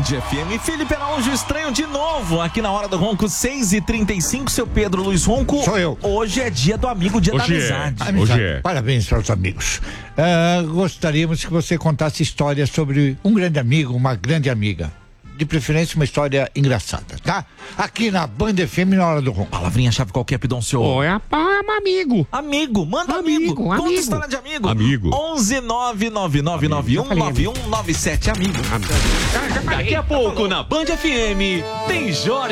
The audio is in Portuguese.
FM. Felipe Araújo, estranho de novo aqui na Hora do Ronco, 6h35. Seu Pedro Luiz Ronco. Sou eu. Hoje é dia do amigo, dia da amizade. Hoje é. Parabéns para os amigos. Gostaríamos que você contasse histórias sobre um grande amigo, uma grande amiga. De preferência, uma história engraçada, tá? Aqui na Band FM, na Hora do Ronco. Palavrinha-chave qualquer, Pidoncio. É amigo. Amigo, manda amigo. Conta história de amigo. Amigo. 11 999919197. Amigo. Daqui a pouco, na Band FM, tem Jorge